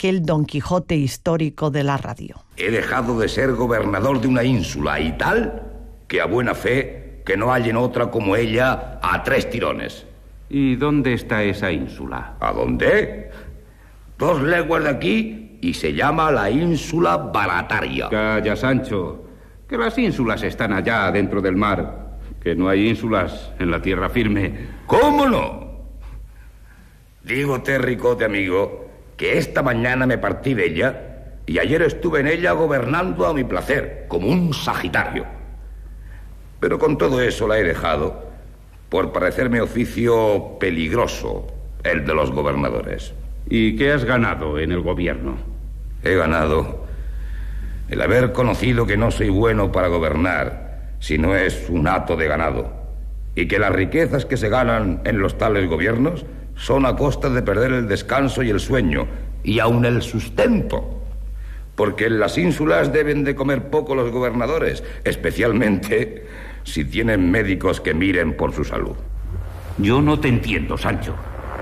aquel Don Quijote histórico de la radio. He dejado de ser gobernador de una ínsula y tal, que a buena fe que no hallen otra como ella a 3 tirones. ¿Y dónde está esa ínsula? ¿A dónde? 2 leguas de aquí y se llama la ínsula Barataria. Calla, Sancho, que las ínsulas están allá dentro del mar, que no hay ínsulas en la tierra firme. ¿Cómo no? Dígote, Ricote, amigo, que esta mañana me partí de ella y ayer estuve en ella gobernando a mi placer, como un sagitario. Pero con todo eso la he dejado por parecerme oficio peligroso, el de los gobernadores. ¿Y qué has ganado en el gobierno? He ganado el haber conocido que no soy bueno para gobernar, si no es un hato de ganado, y que las riquezas que se ganan en los tales gobiernos son a costa de perder el descanso y el sueño, y aun el sustento. Porque en las ínsulas deben de comer poco los gobernadores, especialmente si tienen médicos que miren por su salud. Yo no te entiendo, Sancho.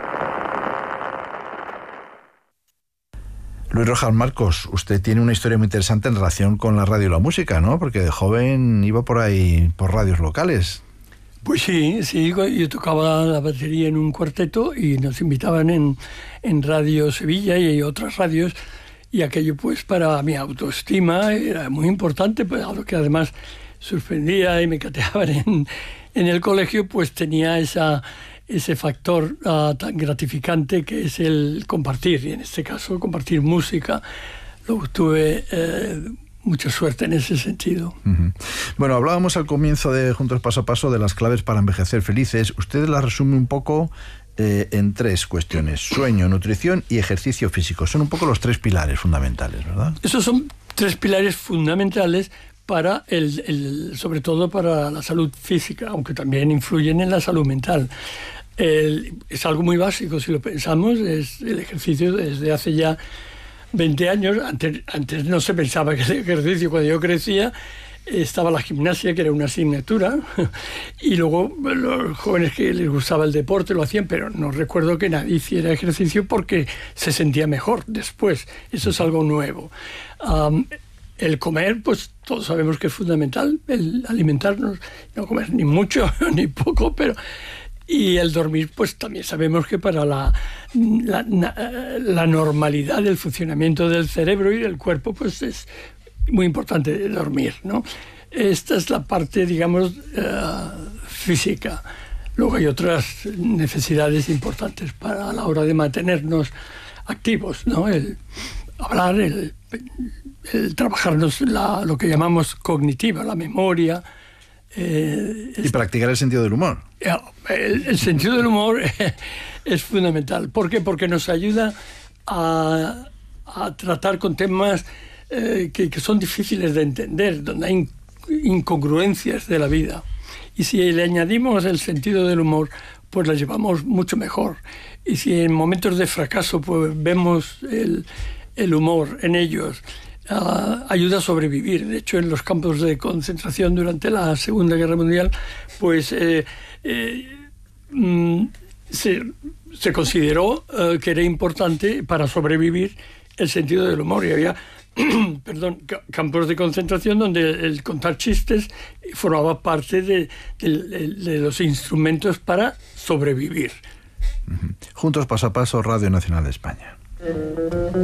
Luis Rojas Marcos, usted tiene una historia muy interesante en relación con la radio y la música, ¿no? Porque de joven iba por ahí, por radios locales. Pues sí, yo tocaba la batería en un cuarteto y nos invitaban en Radio Sevilla y otras radios, y aquello pues para mi autoestima era muy importante, pero que además suspendía y me cateaban en el colegio, pues tenía ese factor tan gratificante que es el compartir, y en este caso compartir música. Luego tuve mucha suerte en ese sentido. Uh-huh. Bueno, hablábamos al comienzo de Juntos Paso a Paso de las claves para envejecer felices. Usted las resume un poco en 3 cuestiones: sueño, nutrición y ejercicio físico. Son un poco los 3 pilares fundamentales, ¿verdad? Esos son 3 pilares fundamentales para sobre todo para la salud física, aunque también influyen en la salud mental. Es algo muy básico, si lo pensamos, es el ejercicio desde hace ya 20 años. Antes no se pensaba que el ejercicio, cuando yo crecía, estaba la gimnasia, que era una asignatura, y luego los jóvenes que les gustaba el deporte lo hacían, pero no recuerdo que nadie hiciera ejercicio porque se sentía mejor después. Eso es algo nuevo. El comer, pues todos sabemos que es fundamental, el alimentarnos, no comer ni mucho ni poco, pero... Y el dormir, pues también sabemos que para la normalidad del funcionamiento del cerebro y del cuerpo, pues es muy importante dormir, ¿no? Esta es la parte, digamos, física. Luego hay otras necesidades importantes para la hora de mantenernos activos, ¿no? El hablar, el trabajarnos lo que llamamos cognitiva, la memoria. Y practicar el sentido del humor. El sentido del humor es fundamental. ¿Por qué? Porque nos ayuda a tratar con temas que son difíciles de entender, donde hay incongruencias de la vida. Y si le añadimos el sentido del humor, pues la llevamos mucho mejor. Y si en momentos de fracaso pues vemos el humor en ellos, ayuda a sobrevivir. De hecho, en los campos de concentración durante la Segunda Guerra Mundial, pues se consideró que era importante para sobrevivir el sentido del humor, y había campos de concentración donde el contar chistes formaba parte de los instrumentos para sobrevivir. Juntos Paso a Paso, Radio Nacional de España.